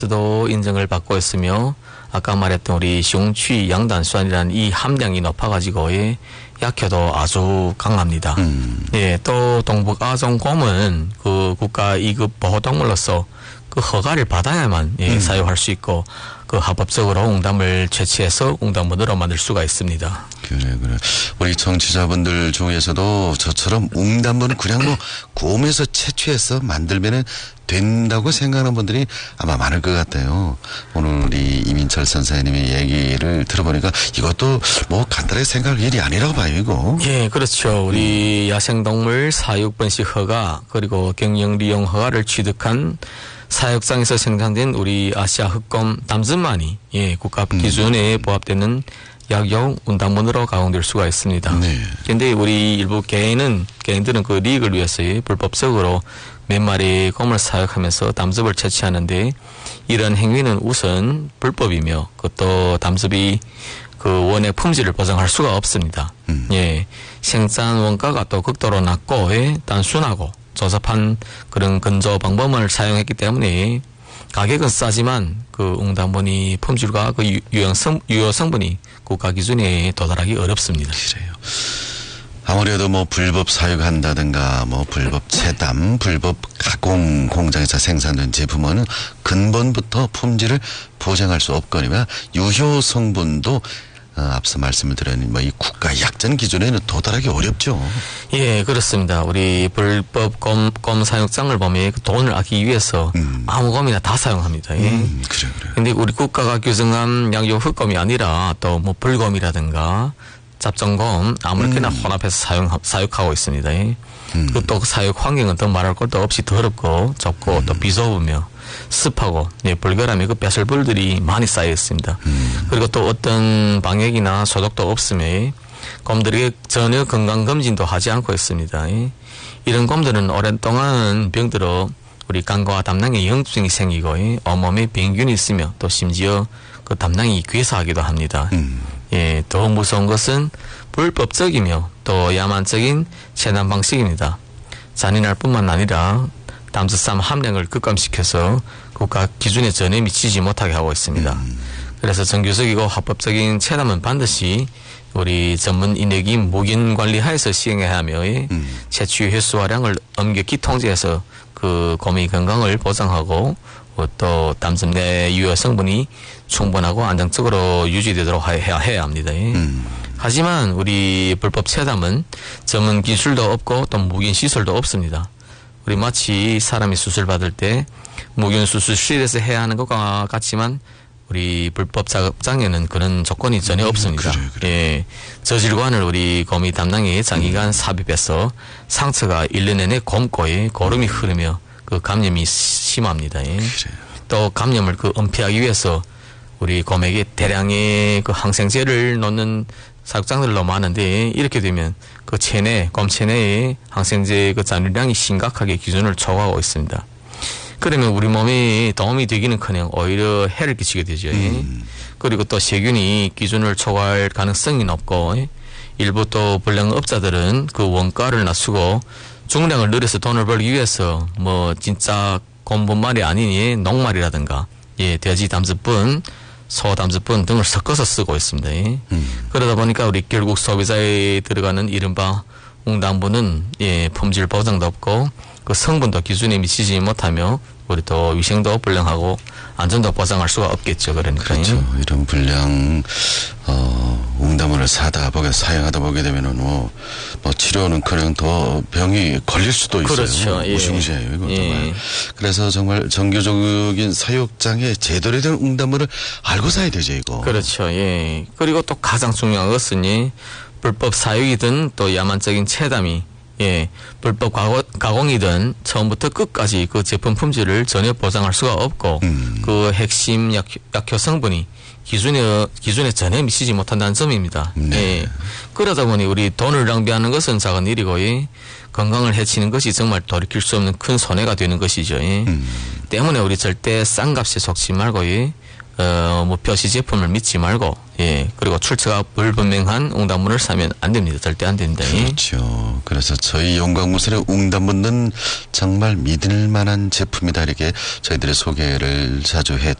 도 인정을 받고 있으며 아까 말했던 우리 시홍취 양단수안이라는 이 함량이 높아가지고 약효도 아주 강합니다. 예, 또 동북아종곰은 그 국가 2급 보호동물로서 그 허가를 받아야만 사용할 수 있고 그 합법적으로 웅담을 채취해서 웅담문으로 만들 수가 있습니다. 그래. 우리 청취자분들 중에서도 저처럼 웅담문을 그냥 뭐 곰에서 채취해서 만들면은 된다고 생각하는 분들이 아마 많을 것 같아요. 오늘 우리 이민철 선생님의 얘기를 들어보니까 이것도 뭐 간단하게 생각할 일이 아니라고 봐요, 이거. 예, 그렇죠. 우리 야생동물 사육번식 허가 그리고 경영利用 허가를 취득한 사육장에서 생산된 우리 아시아 흑곰 담즙만이 국가 기준에 부합되는 약용 운담문으로 가공될 수가 있습니다. 그런데 우리 일부 개인들은 그利益을 위해서 불법적으로 몇 마리 곰을 사육하면서 담즙을 채취하는데 이런 행위는 우선 불법이며 그것도 담즙이 그 원액 품질을 보장할 수가 없습니다. 예, 생산 원가가 또 극도로 낮고 단순하고 조잡한 그런 건조 방법을 사용했기 때문에 가격은 싸지만 그 웅담문이 품질과 그 유효 성분이 국가 기준에 도달하기 어렵습니다. 그래요. 아무래도 뭐 불법 사육한다든가 뭐 불법 채담, 불법 가공 공장에서 생산된 제품은 근본부터 품질을 보장할 수 없거니와 유효 성분도 앞서 말씀을 드린 뭐 이 국가 약전 기준에는 도달하기 어렵죠. 예, 그렇습니다. 우리 불법 곰 사육장을 보면 돈을 아끼기 위해서 아무 곰이나 다 사용합니다. 그래. 근데 우리 국가가 규정한 양용 흑곰이 아니라 또 뭐 불곰이라든가 잡종곰 아무렇게나 혼합해서 사육하고 있습니다. 또 사육 환경은 더 말할 것도 없이 더럽고 좁고 또 비좁으며 습하고 불결함이 그 벼슬불들이 많이 쌓여 있습니다. 그리고 또 어떤 방역이나 소독도 없음에 곰들에게 전혀 건강검진도 하지 않고 있습니다. 이런 곰들은 오랫동안 병들어 우리 간과 담낭에 염증이 생기고 온몸에 병균이 있으며 또 심지어 그 담낭이 괴사하기도 합니다. 예, 더 무서운 것은 불법적이며 또 야만적인 체남 방식입니다. 잔인할 뿐만 아니라 담즙산 함량을 급감시켜서 국가 기준에 전혀 미치지 못하게 하고 있습니다. 그래서 정규적이고 합법적인 체담은 반드시 우리 전문 인력이 무균 관리하에서 시행해야 하며 채취 횟수와량을 엄격히 통제해서 그 곰의 건강을 보장하고 또 담즙 내 유효 성분이 충분하고 안정적으로 유지되도록 해야 합니다. 하지만 우리 불법 체담은 전문 기술도 없고 또 무균 시설도 없습니다. 우리 마치 사람이 수술 받을 때 무균 수술실에서 해야 하는 것과 같지만 우리 불법 작업장에는 그런 조건이 전혀 없습니다. 그래. 예, 저질관을 우리 곰이 담낭에 장기간 삽입해서 상처가 1년 내내 곰고 고름이 흐르며 그 감염이 심합니다. 또 감염을 그 은폐하기 위해서 우리 곰에게 대량의 그 항생제를 넣는 사육장들도 많은데 이렇게 되면 그 곰 체내에 항생제 그 잔류량이 심각하게 기준을 초과하고 있습니다. 그러면 우리 몸에 도움이 되기는커녕 오히려 해를 끼치게 되죠. 그리고 또 세균이 기준을 초과할 가능성이 높고 일부 또 불량업자들은 그 원가를 낮추고 중량을 늘려서 돈을 벌기 위해서 뭐 진짜 곰분말이 아닌 녹말이라든가 돼지 담즙분, 소 담즙분 등을 섞어서 쓰고 있습니다. 그러다 보니까 우리 결국 소비자에 들어가는 이른바 웅담분은 품질 보장도 없고 그 성분도 기준에 미치지 못하며 우리 또 위생도 불량하고 안전도 보장할 수가 없겠죠. 그러니까. 그렇죠. 이런 불량 웅담문을 사용하다 보게 되면은 뭐 치료는커녕 더 병이 걸릴 수도 있어요. 그렇죠. 무시무시해요. 이거 정말. 그래서 정말 정교적인 사육장에 제대로 된 웅담문을 알고 사야 되죠, 이거. 그렇죠. 예. 그리고 또 가장 중요한 것은 불법 사육이든 또 야만적인 체담이 불법 가공이든 처음부터 끝까지 그 제품 품질을 전혀 보장할 수가 없고 그 핵심 약효 성분이 기준에 전혀 미치지 못한다는 점입니다. 그러다 보니 우리 돈을 낭비하는 것은 작은 일이고 건강을 해치는 것이 정말 돌이킬 수 없는 큰 손해가 되는 것이죠. 때문에 우리 절대 싼 값에 속지 말고 뭐 표시 제품을 믿지 말고 예, 그리고 출처가 불분명한 웅단물을 사면 안 됩니다. 절대 안 됩니다. 그렇죠. 그래서 저희 용광무술의 웅단물은 정말 믿을 만한 제품이다 이렇게 저희들이 소개를 자주 해